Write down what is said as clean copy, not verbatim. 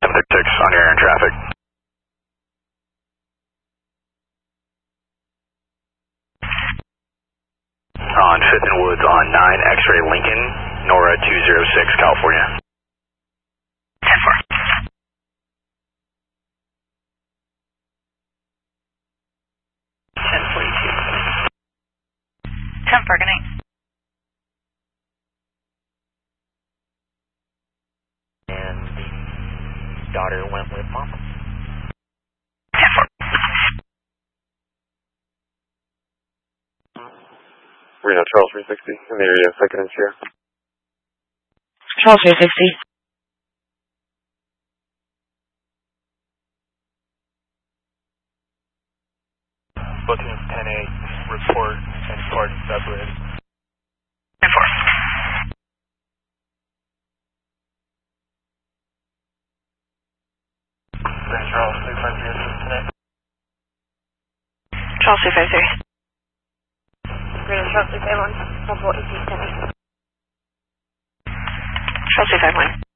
736 on your air in traffic. On 5th and Woods on 9 X-ray Lincoln, Nora 206, California. 10-4. Good night. And the daughter went with mom. Reno, Charles 360 in the area, 2nd and Sierra. Charles 360. Platoon 10-8, report and party separated. 10-4. Charles 353, assistant. Charles 353. Reno, Charles 351, 1810. Charles 351.